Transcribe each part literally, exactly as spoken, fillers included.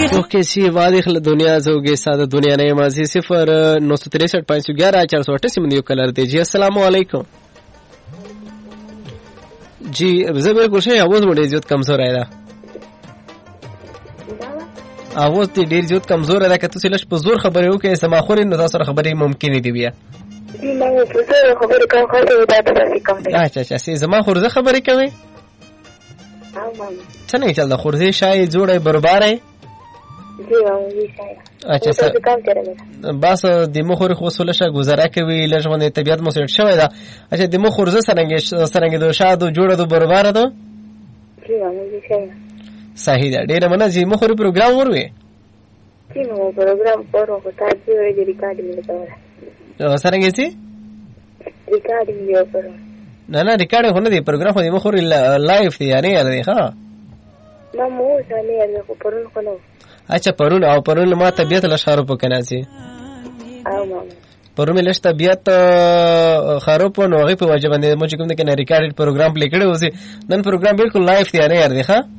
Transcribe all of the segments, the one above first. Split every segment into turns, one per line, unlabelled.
ओके सी वादिख दुनिया जोगे सादा दुनिया ने माजी सिफर नौ सौ तिरसठ पाँच सौ ग्यारह चार सौ अट्ठासी मंदियों कलर दे जी अस्सलाम वालेकुम जी जब कुछ है आवाज बड़ी ज्यादा कमजोर है आवाज ती ډیر زیات کمزور ده که تاسو لږ په زور خبرې وکړئ سما خوري نو تاسو سره خبرې ممکن دي بیا
جی ما په زور خبرې کوم خو دا تاسو کوم دي
اچھا اچھا سي زما خورزه خبرې کوي
او مام
څنګه چل د خورزه شای جوړه برابر ہے
جی مام جی شای
اچھا سر
کام کوي
بس د مخور خو سولشه گزاره کوي لږ باندې طبيعت مو سره شوی دا اچھا د مخورزه څنګه څنګه د شادو جوړه د برابر ده
جی مام جی شای
صحیح ده ډیره مننه چې مخوري پروګرام وروي
چې نو پروګرام پرو کو تاسو یې ریکارډینګ وکړه
څنګه سي
ریکارډینګ یو پرو
نه نه ریکارډ خو نه دی پروګرام خو مخوري لایف دی یعنی دی ها
ما مو ځانې له پرون خو نو
اچھا پرون او پرون ما طبيعت له شارو پکنه سي
او ما
پرون له طبيعت خراب نو غي په وجه باندې مو چې کوم د کنه ریکارډ پروګرام پلی کړو وسی نن پروګرام بالکل لایف دی یعنی دی ها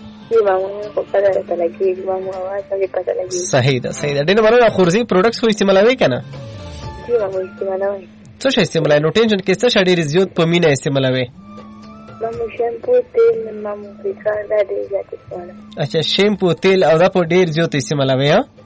صحیح ده صحیح ده ډېر مننه خورزي پروډکټس خو استعمالوي کنه
جی ما استعمالوي
څه شي استعمالوي نو ټینشن کې څه شي ډېر زیات په مینه استعمالوي
مامو شیمپو تیل مامو فکر دا ډېر زیات استعمالوي
اچھا شیمپو تیل او دا په ډېر زیات استعمالوي ها